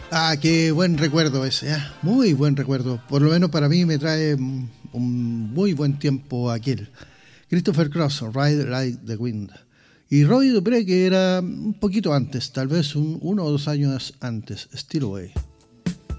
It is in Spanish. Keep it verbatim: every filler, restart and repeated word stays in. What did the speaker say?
Ah, qué buen recuerdo ese, ¿eh? Muy buen recuerdo. Por lo menos para mí me trae mm, un muy buen tiempo aquel. Christopher Cross, Ride Like the Wind. Y Roy Dupree, que era un poquito antes, tal vez un, uno o dos años antes, Still Away.